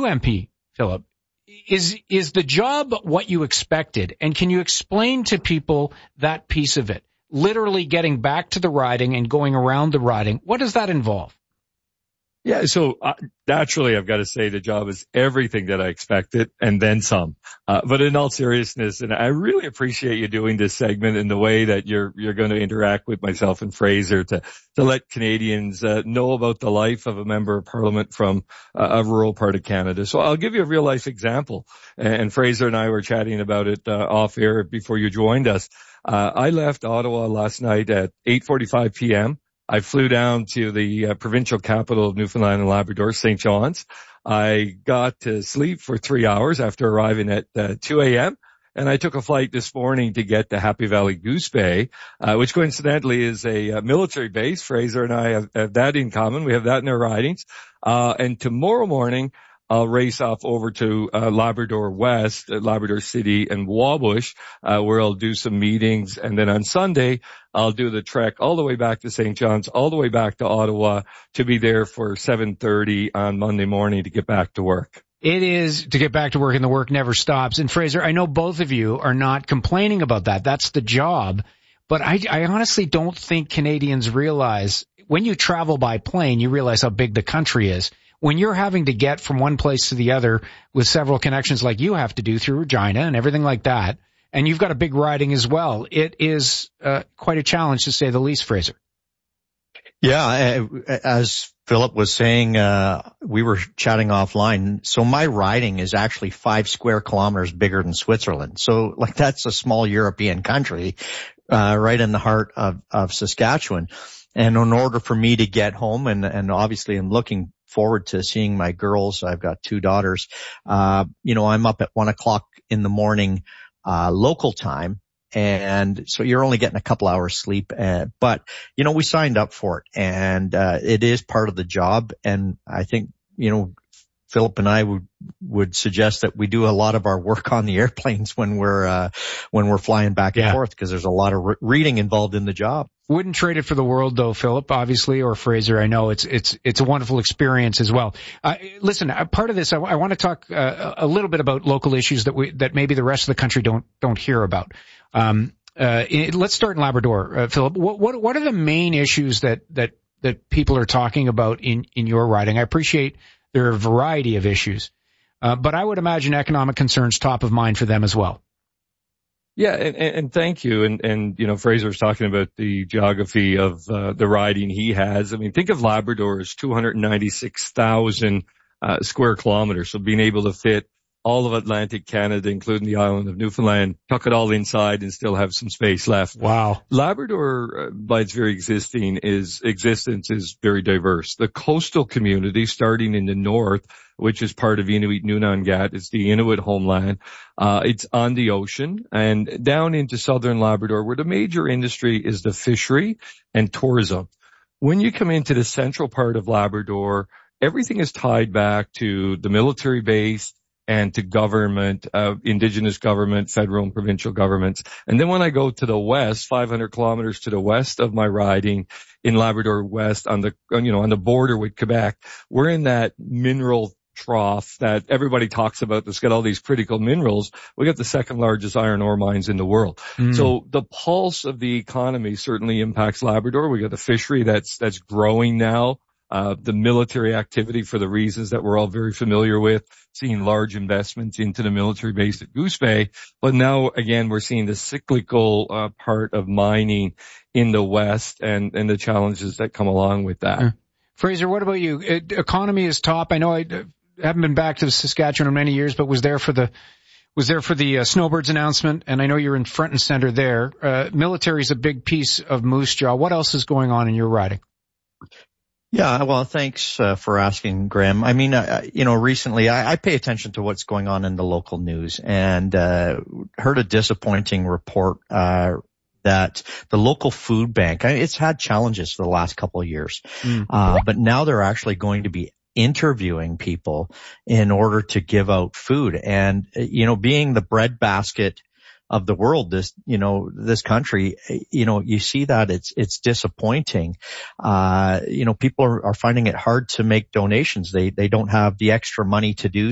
new MP, Philip, is the job what you expected? And can you explain to people that piece of it? Literally getting back to the riding and going around the riding. What does that involve? Yeah, so naturally, I've got to say the job is everything that I expected and then some. But in all seriousness, and I really appreciate you doing this segment in the way that you're going to interact with myself and Fraser to let Canadians know about the life of a member of Parliament from a rural part of Canada. So I'll give you a real life example. And Fraser and I were chatting about it off air before you joined us. I left Ottawa last night at 8:45 p.m. I flew down to the provincial capital of Newfoundland and Labrador, St. John's. I got to sleep for 3 hours after arriving at 2 a.m. And I took a flight this morning to get to Happy Valley Goose Bay, which coincidentally is a military base. Fraser and I have that in common. We have that in our ridings. And tomorrow morning, I'll race off over to Labrador West, Labrador City and Wabush, where I'll do some meetings. And then on Sunday, I'll do the trek all the way back to St. John's, all the way back to Ottawa to be there for 7:30 on Monday morning to get back to work. It is to get back to work, and the work never stops. And Fraser, I know both of you are not complaining about that. That's the job. But I honestly don't think Canadians realize when you travel by plane, you realize how big the country is. When you're having to get from one place to the other with several connections like you have to do through Regina and everything like that, and you've got a big riding as well, it is quite a challenge to say the least, Fraser. Yeah, as Philip was saying, we were chatting offline. So my riding is actually 5 square kilometers bigger than Switzerland. So like that's a small European country, right in the heart of Saskatchewan. And in order for me to get home, and obviously I'm looking forward to seeing my girls. I've got 2 daughters. I'm up at 1 o'clock in the morning, local time. And so you're only getting a couple hours sleep. But we signed up for it, and it is part of the job. And I think, Philip and I would suggest that we do a lot of our work on the airplanes when we're flying back and forth, because there's a lot of reading involved in the job. Wouldn't trade it for the world though, Philip, obviously, or Fraser. I know it's a wonderful experience as well. Listen, part of this, I want to talk a little bit about local issues that maybe the rest of the country don't hear about. Let's start in Labrador, Philip. What are the main issues that people are talking about in your riding? I appreciate there are a variety of issues, but I would imagine economic concerns top of mind for them as well. Yeah, and thank you. And Fraser's talking about the geography of the riding he has. I mean, think of Labrador as 296,000 square kilometers. So being able to fit all of Atlantic Canada, including the island of Newfoundland, tuck it all inside and still have some space left. Wow. Labrador, by its very existence is very diverse. The coastal community, starting in the north, which is part of Inuit Nunangat, it's the Inuit homeland. It's on the ocean, and down into southern Labrador, where the major industry is the fishery and tourism. When you come into the central part of Labrador, everything is tied back to the military base and to government, indigenous government, federal and provincial governments. And then when I go to the west, 500 kilometers to the west of my riding in Labrador West on the border with Quebec, we're in that mineral trough that everybody talks about that's got all these critical minerals. We got the second largest iron ore mines in the world. So the pulse of the economy certainly impacts Labrador. We got the fishery that's growing now. The military activity, for the reasons that we're all very familiar with, seeing large investments into the military base at Goose Bay. But now, again, we're seeing the cyclical part of mining in the West and the challenges that come along with that. Fraser, what about you? Economy is top. I know I haven't been back to Saskatchewan in many years, but was there for the Snowbirds announcement, and I know you're in front and center there. Military is a big piece of Moose Jaw. What else is going on in your riding? Yeah, well, thanks for asking, Graham. I mean, recently I pay attention to what's going on in the local news, and heard a disappointing report that the local food bank, it's had challenges for the last couple of years, but now they're actually going to be interviewing people in order to give out food. And, being the breadbasket of the world, this country, you see that it's disappointing. People are finding it hard to make donations. They don't have the extra money to do